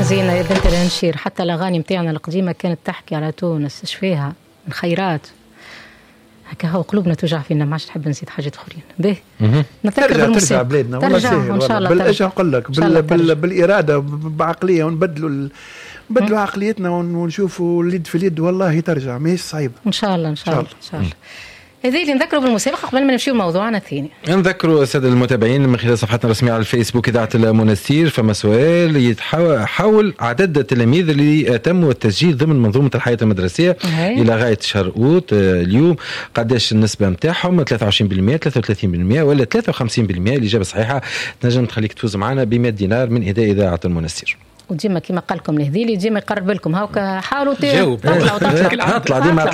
زينة يا بنت الهنشير، حتى الأغاني متاعنا القديمة كانت تحكي على تونس شفيها من خيرات هكا، هو قلوبنا توجع فينا، ما عادش نحب نزيد حاجات اخرين. به ترجع بلادنا ترجع ان شاء الله. بالايش نقول لك، بالاراده، بعقليه، ونبدلوا عقليتنا ونشوفوا اليد في اليد، والله ترجع ماهيش صعيبه ان شاء الله. ان شاء الله. ان شاء الله. هذه اللي نذكروا بالمسابقة قبل ما نمشيو لموضوعنا الثاني. نذكروا السادة المتابعين من خلال صفحتنا الرسمية على الفيسبوك إذاعة المنستير، فما سؤال حول عدد التلاميذ اللي تموا التسجيل ضمن منظومة الحياة المدرسية إلى غاية شهر أوت اليوم، قداش النسبة متاعهم؟ 23%، 33% ولا 53%؟ الإجابة الصحيحة تنجم تخليك تفوز معنا ب100 دينار من إهداء إذاعة المنستير. وديما كما قال لكم الهذيلي ديما يقرب لكم هاوكا، حاولوا تطلع ديما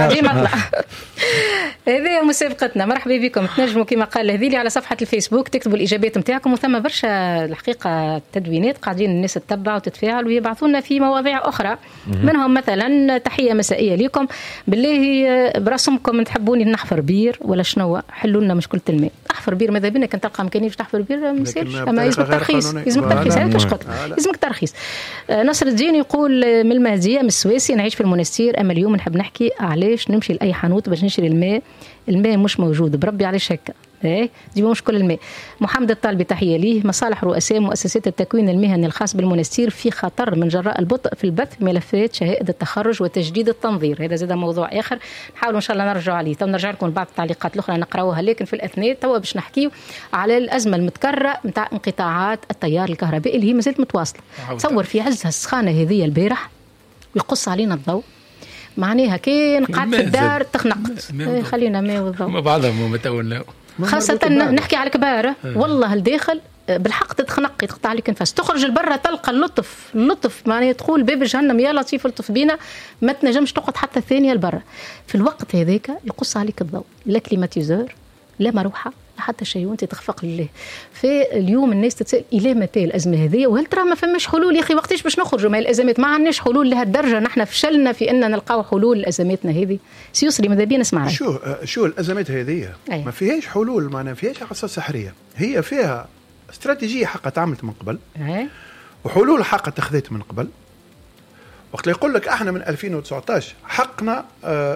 هذه مسابقتنا. مرحبا بكم. تنجموا كما قال الهذيلي على صفحة الفيسبوك تكتبوا الإجابات نتاعكم، وثم برشا الحقيقة تدوينات قاعدين الناس تتبع وتتفاعل ويبعثونا في مواضيع أخرى، منهم مثلا تحية مسائية لكم بالله برسمكم تحبوني نحفر بير ولا شنو، حلوا لنا مشكلة الماء. أحفر بير ماذا بينا كان تلقى إمكانية تحفر بير ما يصيرش، أما يلزمك ترخيص، لازمك ترخيص. نصر الدين يقول من المهدية من السويسي، نعيش في المنستير، أما اليوم نحب نحكي علاش نمشي لأي حانوت باش نشري الماء مش موجود، بربي علاش هكا دي مشكل الماء. محمد الطالبي تحية ليه. مصالح رؤساء مؤسسات التكوين المهني الخاص بالمنستير في خطر من جراء البطء في البث ملفات شهائد التخرج وتجديد التنظير. هذا زاد موضوع آخر نحاول إن شاء الله نرجع عليه، تو نرجع لكم بعض التعليقات الأخرى نقراوها، لكن في الأثناء توا باش نحكيو على الأزمة المتكررة متاع انقطاعات التيار الكهربائي اللي هي مازالت متواصلة. تصور في عزها السخانة هذه البارح يقص علينا الضوء، معناها كان قاعد في الدار تخنقت، خلينا ما والضوء ما بعضهم متولوا، خاصة نحكي على كبار والله الداخل بالحق تتخنق يتقطع عليك نفس، تخرج البرة تلقى اللطف معناها تقول باب جهنم يا لطيف لطف بينا، ما تنجمش تقعد حتى الثانية البرة. في الوقت هذاك يقص عليك الضوء، لا كليماتيزور لا مروحة حتى شيء وانت تخفق لله. فاليوم الناس تتسأل إلى متى الأزمة هذه، وهل ترى ما فماش حلول يا أخي؟ وقتاش باش نخرجوا من الأزمات؟ ما عندناش حلول لهالدرجة، نحن فشلنا في أن نلقاو حلول لأزماتنا هذه. سيسري ماذا بينا نسمع شو الأزمات هذه ما فيهاش حلول، ما فيهاش عصا سحرية، هي فيها استراتيجية حقا تعملت من قبل وحلول حقا تخذت من قبل. وقت يقول لك احنا من 2019 حقنا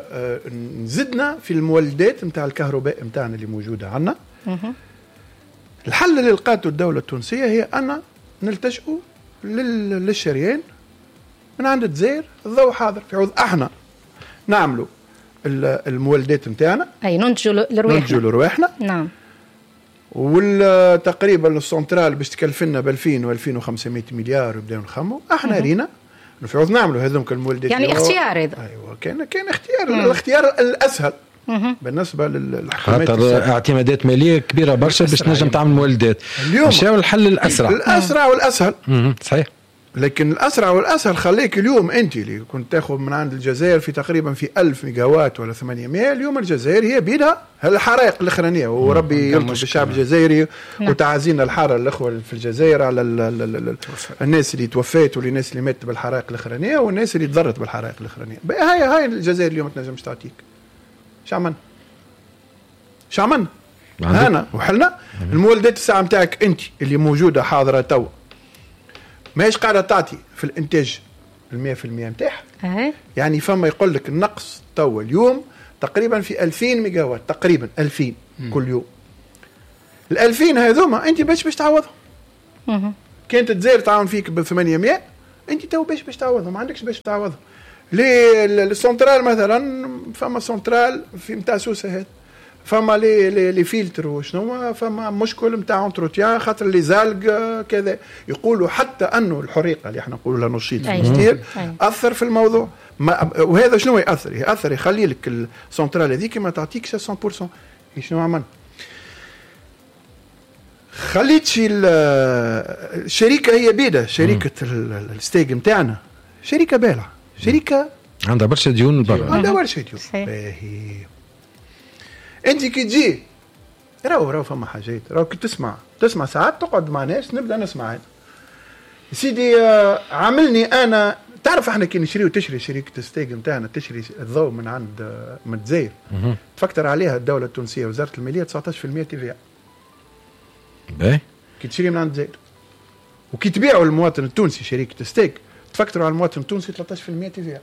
نزدنا في المولدات نتاع الكهرباء نتاعنا اللي موجوده عندنا. الحل اللي لقاته الدوله التونسيه هي ان نلتجئوا للشريان من عند الجزائر، الضوء حاضر في عوض احنا نعملوا المولدات نتاعنا، اي ننتجوا لرواحنا. نعم. والتقريبا السنترال باش تكلفنا ب 2000 و 2500 مليار ويبداو نخموا احنا رينا نفعوض نعملوا هذوم المولدات، يعني اختيار هذا. ايوه كان اختيار الاختيار الاسهل بالنسبه للحكومات، خاطر اعتمادات ماليه كبيره برشا باش تنجم تعمل مولدات. مشاو الحل الاسرع والاسهل. صحيح. لكن الاسرع والاسهل خليك اليوم انت اللي كنت تاخذ من عند الجزائر في تقريبا في 1000 ميجاوات ولا 800، اليوم الجزائر هي بيدها الحرائق الاخرانيه، وربي يلطف بالشعب الجزائري. وتعازينا الحاره الاخوه في الجزائر على الناس اللي توفات والناس اللي ماتت بالحرائق الاخرانيه والناس اللي تضرت بالحرائق الاخرانيه. هاي الجزائر اليوم ما تنجمش تعطيك. شعمن انا وحلنا المولدات الساعه نتاعك انت اللي موجوده حاضره تو ماهيش قاعده تعطي في الانتاج 100% نتاعها. يعني فما يقول لك النقص تو اليوم تقريبا في 2000 ميجاوات، تقريبا 2000 كل يوم. ال2000 هذوما انت باش تعوضهم. كانت الجزائر تعاون فيك ب 800، انت تو باش تعوضهم، ما عندكش باش تعوضهم. للسنترال مثلا فما سنترال في نتاع سوسه هذا، فما لي فلتر وشنو، فما مشكل نتاع انتروتيان خاطر اللي زالق كذا. يقولوا حتى انه الحريقه اللي احنا نقولوا لها نشيط في المستير اثر في الموضوع. وهذا شنو ياثر يخلي لك السنترال هذيك ما تعطيكش 100%. شنو عمل؟ خليتش الشركه هي بيده، شركه الستيج نتاعنا شركه بالعه، شركه عندها برشا ديون برا، عندها برشا ديون. انت كي تجي راهو فما حاجات، راهو كي تسمع ساعات تقعد مع ناس نبدا نسمع هذا سيدي عاملني انا. تعرف احنا كي تشري شركه الستيج نتاعنا، تشري الضوء من الجزائر، تفكر عليها الدوله التونسيه وزاره الماليه 19% تي في. باهي كي تشري من عند الجزائر وكي تبيعوا المواطن التونسي شركه ستيك تفكروا على المواطن التونسي 13% تبيع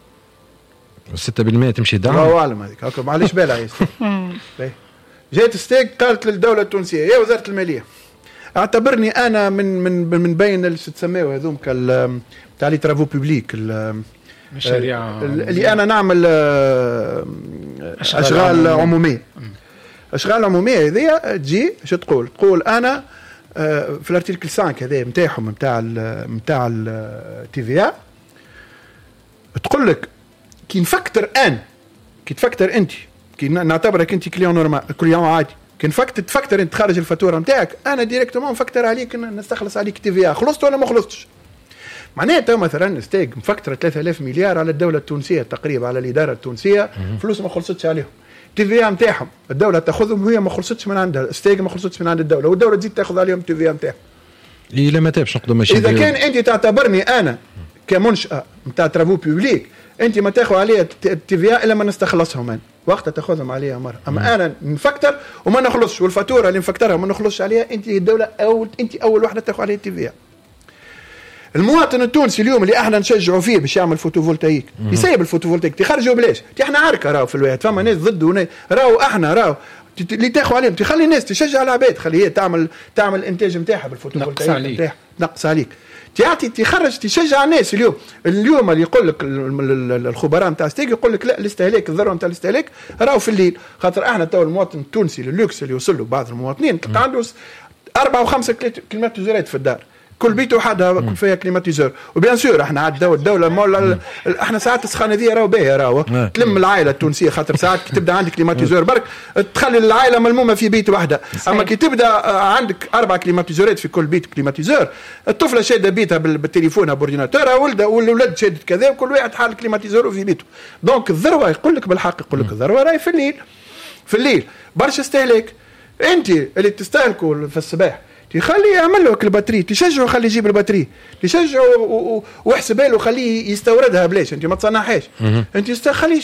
6% تمشي دعم. الله اعلم هذيك هكا معليش بالها يا جات ستيك قالت للدوله التونسيه يا وزاره الماليه اعتبرني انا من بين اللي تسميوا هذوم تاع لي ترافو بوبليك مشاريع اللي انا نعمل اشغال عموميه. اشغال عموميه هذه تجي اش تقول انا في الارتيكل 5 هذا نتاعهم نتاع التي في ا تقول لك كي نفكتر كي تفكتر انت كي نعتبرك انت كليون نورمال كليون عادي كي تفكتر انت خارج الفاتوره نتاعك انا ديريكتومون نفكتر عليك نستخلص عليك تي في ا خلصت ولا ما خلصتش. معناتها مثلا ستيك مفكتره 3000 مليار على الدوله التونسيه تقريبا على الاداره التونسيه فلوس ما خلصتش عليهم تي في ا نتاعهم الدوله تاخذهم وهي ما خلصتش من عندها ستيك ما خلصتش من عند الدوله والدوله تزيد تاخذ عليهم تي في ا نتاعهم. الى متى باش نقدروا ماشي اذا كان انت تعتبرني انا كمنشاه نتاع ترافو بوبليك انت ما تاخذ عليها تي في ا الا ما نستخلصهم انا وقتها تاخذهم عليها مره اما انا نفكتر وما نخلصش والفاتوره اللي نفكترها ما نخلصش عليها انت الدوله انت اول وحده تاخذ عليها تي في ا. المواطن التونسي اليوم اللي احنا نشجعوا فيه باش يعمل فوتوفولتايك يسيب الفوتوفولتايك تخرجوا بلاش احنا عركه راهو في الوقت فما ناس ضد راهو احنا راهو اللي تاخذ عليهم تخلي الناس تشجع العباد خلي هي تعمل الانتاج نتاعها بالفوتوفولتايك نتاعها نقص عليك تعطي تخرج تشجع الناس اليوم اللي يقول لك الخبراء نتاع ستيك يقول لك لا الاستهلاك الذروه نتاع الاستهلاك راهو في الليل خاطر احنا تو المواطن التونسي اللوكس اللي يوصل له بعض المواطنين تلقى عنده 4 و5 كليماتيزورات في الدار كل بيت وحدها فيها كليماتيزور وبيان سور احنا عاد الدوله احنا ساعات السخانه دي راهو باهيه راهو تلم العائله التونسيه خاطر ساعات كي تبدا عندك كليماتيزور برك تخلي العائله ملمومه في بيت واحده اما كي تبدا عندك 4 كليماتيزورات في كل بيت كليماتيزور الطفله شاده بيتها بالتليفونها باورديناتورها والولد شادد كذا وكل واحد حال كليماتيزور في بيته دونك الذروه يقول لك بالحق يقول لك الذروه راهي في الليل برشا استهلاك انت اللي تستهلكوا في الصباح تخلي يعمل له الباتري تشجعه خليه يجيب الباتري تشجعه واحسبها له خليه يستوردها بلاش انت ما تصنعهاش انت خليه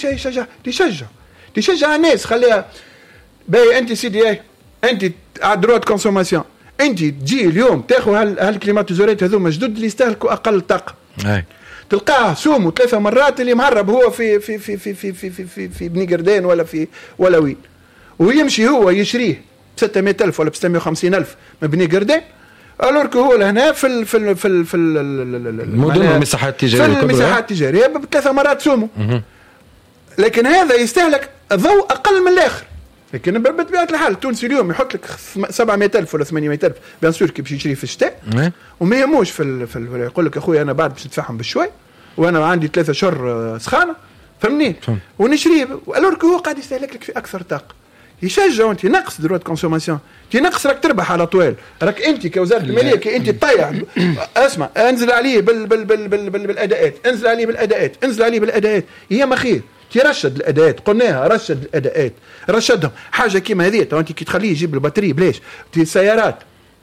تشجع الناس خليها باهي انت سيدي انت على درات كونسوماسيون انت تجي اليوم تاخذ هالكليماتيزورات هذوما جدد اللي يستهلكوا اقل طاقه تلقاه سومه 3 مرات اللي مهرب هو في في في في في في في, في, في بني قردان ولا وين ويمشي هو يشريه 600,000 ولا 650,000 من بني قردان الورك هو لهنا في المدن والمساحات التجاريه في المساحات التجاريه ب3 مرات سومه لكن هذا يستهلك ضوء اقل من الاخر لكن بطبيعه الحال التونسي اليوم يحط لك 700,000 ولا 800,000 بيان سور كي باش يشري في الشتاء وما يهموش في يقول لك اخويا انا بعد باش ندفعهم بشوي وانا عندي 3 شهور سخانه فهمني ونشريه الورك هو قاعد يستهلك لك في اكثر طاقه يشجعوا انت نقص دروت كونسوماسيون تنقص راك تربح على طوال راك انت كوزاره الماليه كي انت تطيح اسمع انزل عليه بالاداءات انزل عليه بالاداءات هي ما خير ترشد الاداءات قلناها رشد الاداءات رشدهم حاجه كيما هذه تو انت كي تخليه يجيب البطاريه بلاش السيارات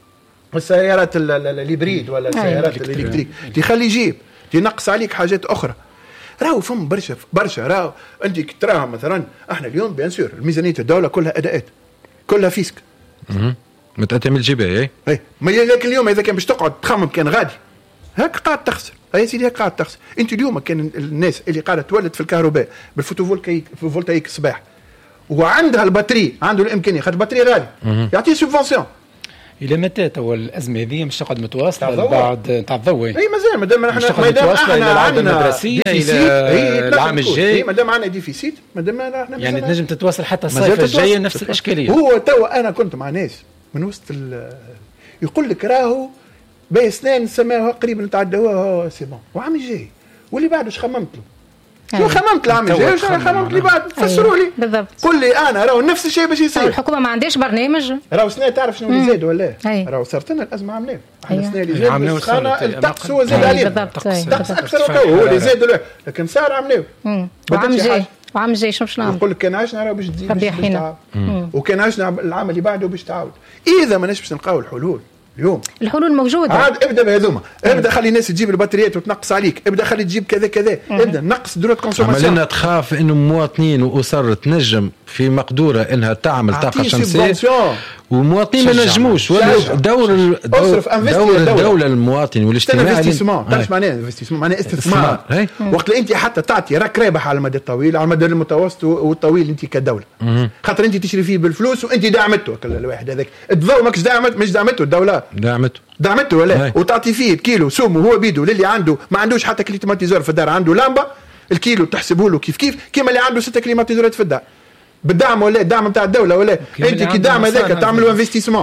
الهيبريد ولا السيارات الالكتريك تخليه يجيب تنقص عليك حاجات اخرى راهو فم برشا راهو انت تراها مثلا احنا اليوم بيان سور الميزانيه الدوله كلها اداءات كلها فيسك متأتم الجباية اي ما لكن اليوم اذا كان باش تقعد تخمم كان غادي هاك قاعد تخسر يا سيدي هاك قاعد تخسر انت اليوم كان الناس اللي قاعده تولد في الكهرباء بالفوتوفولتايك الصباح وعندها البطاريه عنده الامكانيه خاطر البطاريه غالي يعطيه سوبفونسيون الى متى تو الازمه هذه مش تقعد متواصله بعد تاع الضوء اي مازال مادام احنا العام المدرسيه الى العام الجاي مادام عندنا ديفيسيت مادام احنا يعني تنجم تتواصل حتى الصيف الجاي نفس الاشكاليه هو تو انا كنت مع ناس من وسط يقول لك راهو باهي سنان سماوها قريب نتعداوها سي بون وعام الجاي واللي بعد اش خممت له شو خممت العام الجاي شو خممت لي بعد فسروا لي بالضبط قل لي انا راهو نفس الشيء باش يصير الحكومه ما عندهاش برنامج راهو سنه تعرف شنو اللي زاد ولا راهو صارت لنا الازمه عاملاه احنا السنه اللي زاد الطقس هو زاد عليه الطقس اكثر هو اللي زاد لكن صار عاملاه وعام الجاي شنو نعمل نقول لك كان عشنا راهو باش تزيد وكان عشنا العام اللي بعده باش تعاود اذا ما باش نلقاو الحلول اليوم الحلول موجوده عاد ابدا بهذوما ابدا خلي الناس تجيب البطاريات وتنقص عليك ابدا خلي تجيب كذا ابدا نقص دروت كونسوماسيون عملنا تخاف انه مواطنين واسر تنجم في مقدوره انها تعمل طاقه شمسيه ومواطنين ما نجموش، ولا دور الدوله المواطن والاجتماعي. انفستيسمون تعرف معناه انفستيسمون؟ معناه استثمار. وقت اللي انت حتى تعطي راك رابح على المدى الطويل، على المدى المتوسط والطويل انت كدوله، خاطر انت تشري فيه بالفلوس وانت دعمته. الواحد هذاك الضوء ماكش مش دعمته الدوله، دعمته ولا وتعطي فيه كيلو سوم وهو بيدو للي عنده ما عندوش حتى كليماتيزور في الدار، عنده لامبه الكيلو تحسبه له كيف كيما اللي عنده 6 كليماتيزورات في الدار بالدعم ولا الدعم نتاع الدوله. ولا انت كي دعم هذاك تعملوا انفستيسمون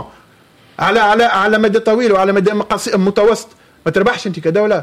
على مدى طويل وعلى مدى متوسط، ما تربحش انت كدوله.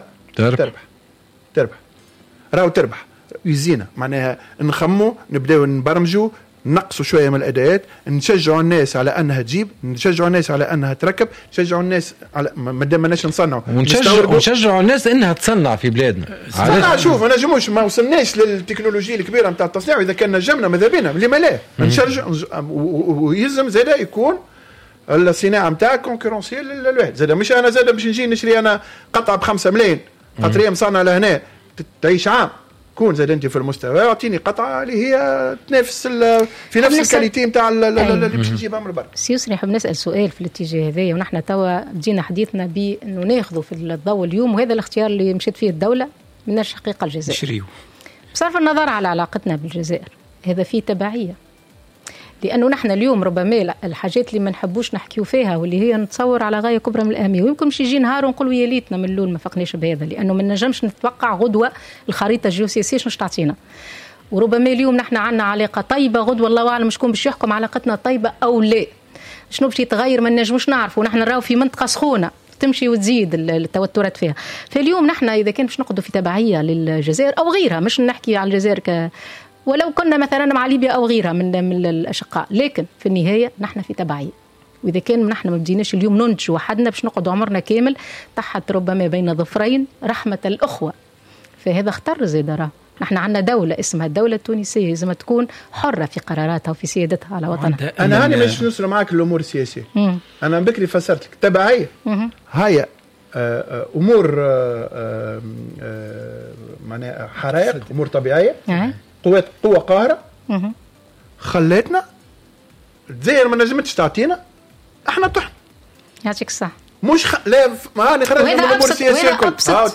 تربح راهو تربح يزينا. معناها نخموا نبداو نبرمجوا نقصوا شويه من الاداءات، نشجعوا الناس على انها تجيب، نشجعوا الناس على انها تركب، نشجعوا الناس على مادام ماناش نصنعوا ونشجعوا الناس انها تصنع في بلادنا. علاش شوف ما نجموش ما وصلناش للتكنولوجيا الكبيره نتاع التصنيع، واذا كان نجمنا ماذا بينا لما لا نشجع. ويلزم زاد يكون الصناعه نتاع كونكورونسيال للواحد. زاد مش انا زاد باش نجي نشري انا قطعه ب5 ملايين خاطر هي مصنعه لهنا تعيش عام، كون زاد انت في المستوى اعطيني قطعه اللي هي تنافس في نفس الكاليتي نتاع اللي باش نجيبها من البر. سي يسري نحب نسال سؤال في الاتجاه هذايا، ونحن توا بدينا حديثنا بانه ناخذوا في الضوء اليوم، وهذا الاختيار اللي مشيت فيه الدوله من الحقيقه الجزائر نشريو. بصرف النظر على علاقتنا بالجزائر هذا فيه تبعيه، لانه نحن اليوم ربما الحاجات اللي ما نحبوش نحكيو فيها واللي هي نتصور على غايه كبرى من الاهميه، ويمكن مش يجي نهار ونقولوا يا ليتنا من الاول ما فقناش بهذا، لانه ما نجمش نتوقع غدوه الخريطه الجيوسياسيه شنو تعطينا. وربما اليوم نحن عندنا علاقه طيبه، غدوه الله اعلم شكون باش يحكم علاقتنا طيبه او لا، شنو باش يتغير ما نجموش نعرفوا. نحن نراو في منطقه سخونه تمشي وتزيد التوترات فيها. فاليوم نحن اذا كان باش نقعدوا في تبعيه للجزائر او غيرها، مش نحكي على الجزائر ولو كنا مثلا مع ليبيا أو غيرها من الأشقاء، لكن في النهاية نحن في تبعية. وإذا كان نحن ما بديناش اليوم ننتج وحدنا باش نقعد عمرنا كامل تحت ربما بين ظفرين رحمة الأخوة، فهذا اختر زيدرا. نحن عندنا دولة اسمها الدولة التونسية لازم تكون حرة في قراراتها وفي سيادتها على وطنها. أنا هاني مش نوصل معك الأمور السياسية. أنا بكري فسرت لك تبعية هاي أمور معناها حرائق، أمور طبيعية، قوة قاهرة خلتنا الجزائر ما نجمتش تعطينا، احنا طحنا. يعطيك الصح. مش لا ما هاني خرجنا من الامور السياسيه الكل.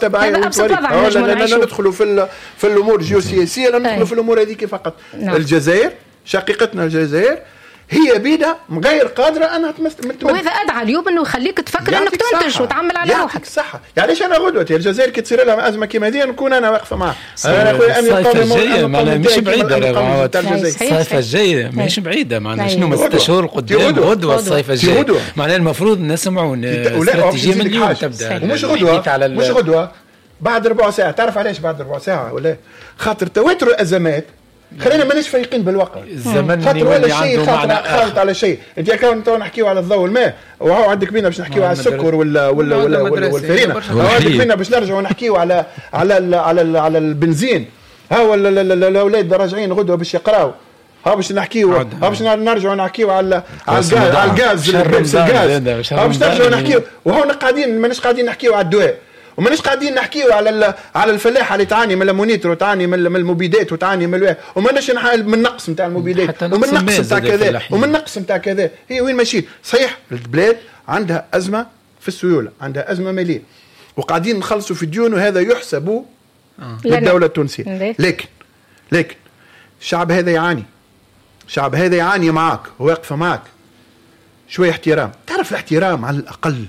لا ندخلوا في الامور الجيوسياسيه، لا ندخلوا في الامور هذيك فقط. الجزائر شقيقتنا الجزائر هي بيدها غير قادره انها تمثل، وهذا ادعى اليوم انه يخليك تفكر انك تنتج وتعمل على روحك. يعطيك الصحه. يعني ليش انا غدوه الجزائر كي تصير لها ازمه كيما هذه نكون انا واقفه معها. انا اخويا انا مش بعيده، الصيف الجاي مش بعيده، معناها شنو 6 شهور قدام غدوه الصيف الجاي، معناها المفروض نسمعوا استراتيجيه من اليوم تبدا. ومش غدوه مش غدوه بعد ربع ساعه. تعرف علاش بعد ربع ساعه ولا خاطر تواتر الازمات خلينا ماناش فايقين بالواقع. الزمن خاطر ولا شيء خاطر على شيء. انت كان تو نحكيو على الضوء والماء، وهو عندك بينا باش نحكيو على السكر ولا والفرينه، عندك بينا باش نرجعوا نحكيو على البنزين. ها ولا الاولاد راجعين غدوه باش يقراوا، ها باش نحكيو، ها باش نرجعوا نحكيو على الغاز ها باش نرجعوا نحكيو، وهو قاعدين ماناش قاعدين نحكيو على الدواء، وماناش قاعدين نحكيو على الفلاحه اللي تعاني من المونيتر وتعاني من المبيدات وتعاني من وماناش من النقص نتاع المبيدات ومن نقص نتاع كذا ومن نقص نتاع كذا. هي وين ماشيين؟ صحيح البلاد عندها ازمه في السيوله، عندها ازمه ماليه، وقاعدين نخلصوا في الديون، وهذا يحسب للدوله التونسيه. لكن الشعب هذا يعاني معك وواقفه معك. شويه احترام، تعرف الاحترام على الاقل.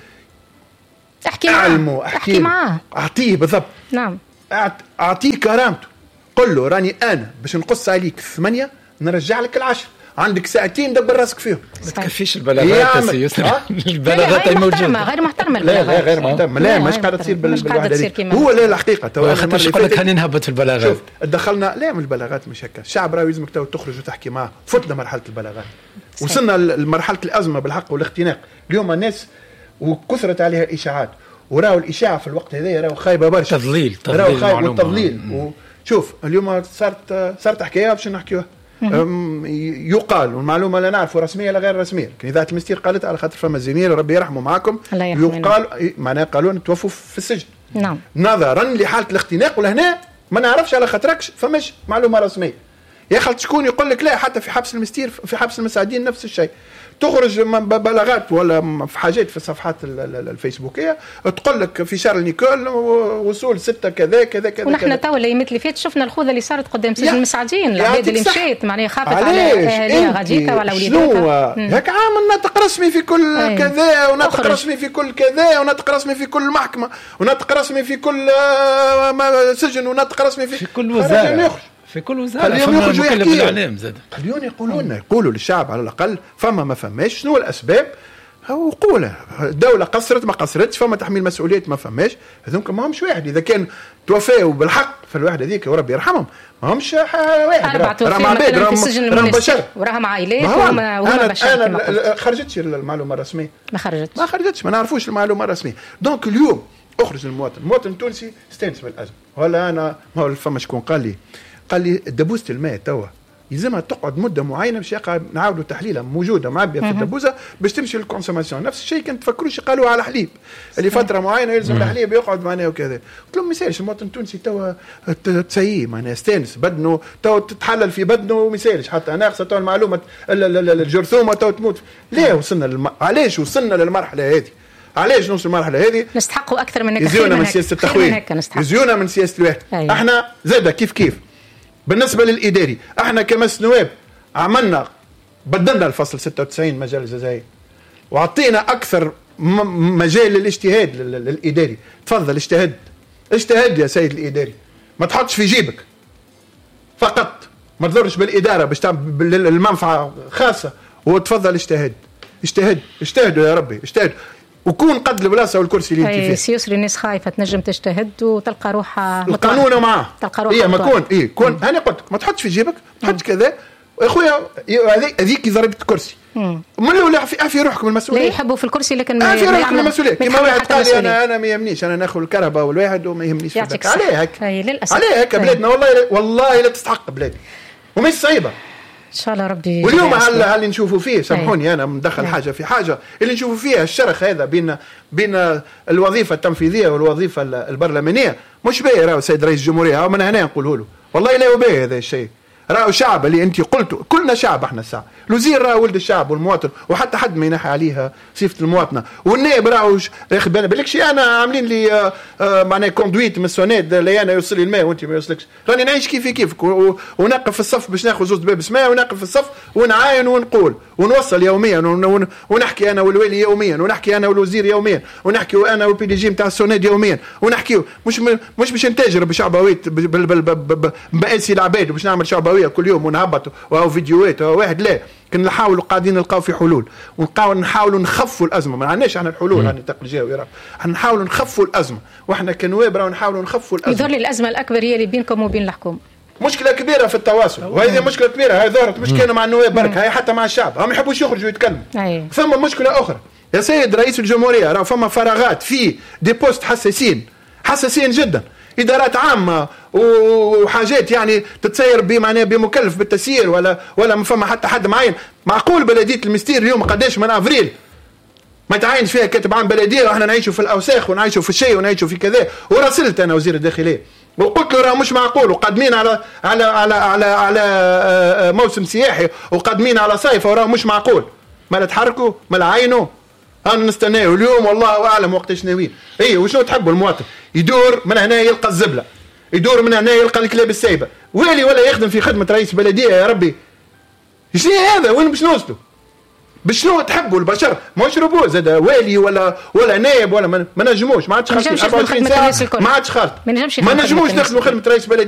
احكي معاه، اعطيه بالضبط. نعم، اعطيه كرامته، قل له راني انا باش نقص عليك 8 نرجع لك 10، عندك ساعتين دبر راسك فيهم. ما تكفيش البلاغات يا سيدي. البلاغات موجوده غير محترمه. لا غير محترمه، لا مش قاعده تصير بالواحد هذيك. هو لا الحقيقه تو خاطر شكون لك هاني نهبط في البلاغات. شوف دخلنا لا من البلاغات مش هكا. الشعب راه لازمك تو تخرج وتحكي معاه. فتنا مرحله البلاغات، وصلنا لمرحله الازمه بالحق والاختناق. اليوم الناس وكثرت عليها الاشاعات، وراو الاشاعه في الوقت هذا راو خايبه برشا. تضليل والتضليل. وشوف اليوم صارت حكايه باش نحكيوها. يقال والمعلومه لا نعرف رسميه لا غير رسميه، كان اذاعه المستير قالت على خاطر فما زميل ربي يرحمه معاكم يقال معناها قالوا توفوا في السجن. نعم. نظرا لحاله الاختناق، ولهنا ما نعرفش على خاطركش فماش معلومه رسميه. يا خالد شكون يقول لك لا، حتى في حبس المستير في حبس المساعدين نفس الشيء. تخرج بلاغات ولا في حاجات في الصفحات الفيسبوكيه تقول لك في شارل نيكول وصول 6 كذا كذا كذا. ونحن تو الايامات اللي فاتت شفنا الخوذه اللي صارت قدام سجن المساعدين، العباد اللي مشيت معناها خافت على اهاليها غاديكا وعلى وليداتها. هيك عامل نطق رسمي في كل كذا، ونطق رسمي في كل كذا، ونطق رسمي في كل محكمه، ونطق رسمي في كل سجن، ونطق رسمي في كل وزاره. في كل وزاره اليوم يخرجوا اليوم يقولوا للشعب على الاقل فما ما فماش شنو الاسباب، وقوله الدوله قصرت ما قصرتش، فما تحميل مسؤوليات ما فماش، هذوك ما همش واحد. اذا كان توفاوا بالحق في الواحد هذيك وربي يرحمهم ما همش واحد، راهم عباد، راهم بشر، وراهم عائلات وهما بشر. انا خرجتش المعلومه الرسميه، ما خرجتش ما نعرفوش المعلومه الرسميه. دونك اليوم اخرج المواطن التونسي استانس بالازمه. ولا انا ما هو فما شكون قال لي دبوسه الماء توا يلزمها تقعد مده معينه باش نعاودوا تحليلها موجوده معبيه في الدبوزه باش تمشي للكونسوماسيون. نفس الشيء كنت تفكروش قالوا على حليب اللي فتره معينه يلزم الحليب يقعد معناه وكذا. قلت لهم ما يسالش المواطن التونسي توا تسيي معناه استانس بدنه توا تتحلل في بدنه وما يسالش حتى ناقصه توا المعلومه الجرثومه توا تموت. ليه وصلنا علاش وصلنا للمرحله هذه؟ علاش نوصل المرحله هذه؟ نستحقوا اكثر من هيك، يزيونا من سياسه التخوين، يزيونا من سياسه الواحد. احنا زاده كيف بالنسبه للاداري احنا كمجلس نواب عملنا بدلنا الفصل 96 مجال الجزائري وعطينا اكثر مجال للاجتهاد للاداري. تفضل اجتهد يا سيد الاداري، ما تحطش في جيبك فقط، ما تضرش بالاداره باش تعمل المنفعه خاصه، وتفضل اجتهدوا يا ربي اجتهدوا وكون قد البلاصه والكرسي اللي انت فيه. سيسري الناس خايفه تنجم تجتهد وتلقى روحها القانون معاه، تلقى روحها ما كون انا قلت ما تحطش في جيبك، ما تحطش كذا يا خويا، هذيك ضربه الكرسي من الاول في روحكم المسؤوليه. لا يحبوا في الكرسي لكن ما في روحكم المسؤوليه. كما واحد قال لي انا ما يهمنيش، انا ناخذ الكهرباء والواحد وما يهمنيش فيك. عليه هيك بلادنا والله لا تستحق بلادي ومش صعيبه ان شاء الله ربي. واليوم اللي نشوفوا فيه سامحوني انا مدخل حاجه في حاجه، اللي نشوفوا فيها الشرخ هذا بين الوظيفه التنفيذيه والوظيفه البرلمانيه مش باهي. راهو سيد رئيس الجمهوريه ومن هنا نقوله له والله لا باهي هذا الشيء. راهو شعب اللي انت قلتوا كلنا شعب، احنا الساعه الوزير راهو ولد الشعب والمواطن، وحتى حد ما ينحي عليها صفه المواطنه. والنائب راهو ياخذ بالك انا عاملين لي معناها كوندويت من السوناد اللي انا يوصل لي الماء وانت ما يوصلكش، راني نعيش كيفك ونقف في الصف باش ناخذ زوز باب ماء، ونقف في الصف ونعاين ونقول ونوصل يوميا ونحكي انا والوالي يوميا، ونحكي انا والوزير يوميا، ونحكي انا والبي دي جي نتاع السوناد يوميا، ونحكي مش باش نتاجر بشعبويت بمقاسي العباد وباش نعمل شعبويه كل يوم ونهبط وهو فيديوهات واحد. لا، كنا نحاولوا قاعدين نلقاو في حلول ونحاولوا نخفوا الازمه. ما عندناش احنا الحلول راني تقلجاوي راه احنا نحاولوا نخفوا الازمه، واحنا كنواب راه نحاولوا نخفوا الازمه. يظهر لي الازمه الاكبر هي اللي بينكم وبين الحكومه، مشكله كبيره في التواصل، وهذه مشكله كبيره. هاي ظهرت مش كانوا مع النواب برك، هاي حتى مع الشعب هم يحبوش يخرجوا يتكلموا. ثم مشكله اخرى يا سيد رئيس الجمهوريه، راه فما فراغات في دي بوست حساسين جدا، ادارات عامه وحاجات يعني تتسير بمعنى بمكلف بالتسيير ولا ما فما حتى حد معين. معقول بلديه المستير اليوم قداش من افريل ما تعينش فيها كاتب عام بلديه، واحنا نعيشوا في الاوساخ ونعيشوا في الشيء ونعيشوا في كذا. وراسلت انا وزير الداخليه وقلت له راه مش معقول، وقادمين على موسم سياحي وقادمين على صيف، وراه مش معقول. ما تحركوا ما عينوا، انا نستناو اليوم والله اعلم وقتاش ناويين. وشنو تحبوا المواطن يدور من هنا يلقى الزبله، يدور من هنا يلقى الكلاب السايبه، ولا يخدم في خدمه رئيس بلديه. يا ربي شنو هذا؟ وين باش نوصلوا؟ بشنو تحبوا البشر؟ ماهوش روبو زاد والي ولا نائب ولا ما نجموش، ما عادش خالص 24 ساعه، ما عادش خالص، ما نجموش نخدموا خدمه رئيس بلديه.